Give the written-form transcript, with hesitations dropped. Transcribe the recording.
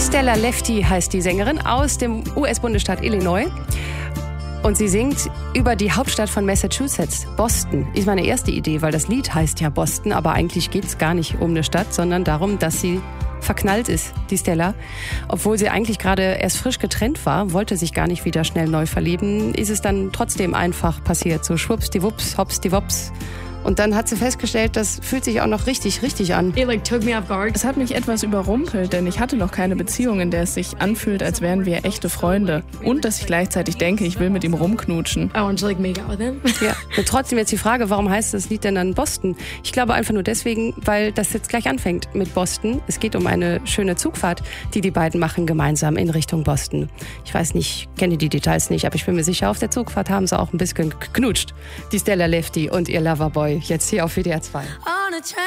Stella Lefty heißt die Sängerin aus dem US-Bundesstaat Illinois. Und sie singt über die Hauptstadt von Massachusetts, Boston. Ist meine erste Idee, weil das Lied heißt ja Boston, aber eigentlich geht es gar nicht um eine Stadt, sondern darum, dass sie verknallt ist, die Stella. Obwohl sie eigentlich gerade erst frisch getrennt war, wollte sich gar nicht wieder schnell neu verlieben, ist es dann trotzdem einfach passiert. So schwuppsdiwupps, hoppsdiwops. Und dann hat sie festgestellt, das fühlt sich auch noch richtig an. Es hat mich etwas überrumpelt, denn ich hatte noch keine Beziehung, in der es sich anfühlt, als wären wir echte Freunde. Und dass ich gleichzeitig denke, ich will mit ihm rumknutschen. Ja. Und trotzdem jetzt die Frage, warum heißt das Lied denn dann Boston? Ich glaube einfach nur deswegen, weil das jetzt gleich anfängt mit Boston. Es geht um eine schöne Zugfahrt, die die beiden machen gemeinsam in Richtung Boston. Ich weiß nicht, kenne die Details nicht, aber ich bin mir sicher, auf der Zugfahrt haben sie auch ein bisschen geknutscht. Die Stella Lefty und ihr Loverboy. Jetzt hier auf WDR 2.